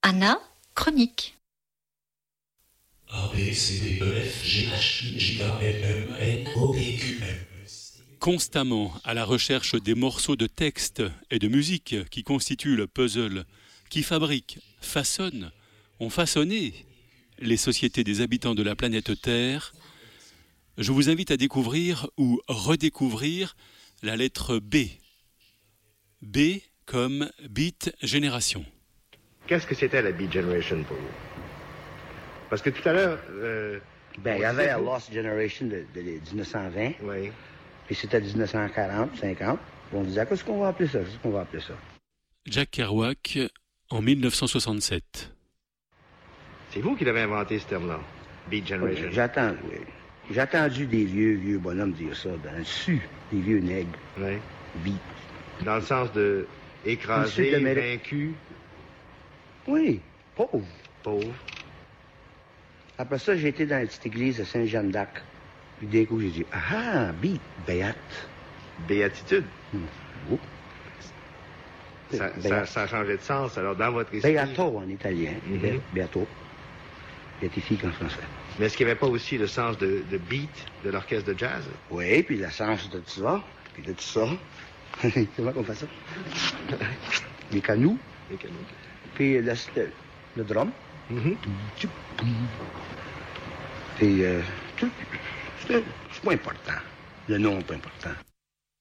Anna, chronique. A, B, C, D, E, F, G, H, I, J, K, L, M, N, O, P, Q, R. Constamment à la recherche des morceaux de texte et de musique qui constituent le puzzle, qui fabriquent, façonnent, ont façonné les sociétés des habitants de la planète Terre, je vous invite à découvrir ou redécouvrir la lettre B. B comme Beat Génération. Qu'est-ce que c'était la Beat Generation pour vous? Parce que tout à l'heure... il y avait la Lost Generation de 1920. Oui. Puis c'était 1940, 50. On disait, qu'est-ce qu'on va appeler ça? Qu'est-ce qu'on va appeler ça? Jack Kerouac, en 1967. C'est vous qui l'avez inventé, ce terme-là, Beat Generation. J'ai entendu des vieux bonhommes dire ça dans le dessus, des vieux nègres. Oui. Beat. Dans le sens de écrasé, vaincu. Oui, pauvre. Pauvre. Après ça, j'ai été dans la petite église de Saint-Jean-d'Arc. Puis d'un coup, j'ai dit, beat, béate. Béatitude. Oh. Ça a changé de sens, alors, dans votre esprit. Beato en italien. Beato. Béatifique en français. Mais est-ce qu'il n'y avait pas aussi le sens de beat de l'orchestre de jazz? Oui, puis le sens de tout ça, puis de tout ça. Comment on fait ça? Les canous. Les canous. Puis le drum. Puis, c'est pas important. Le nom n'est pas important.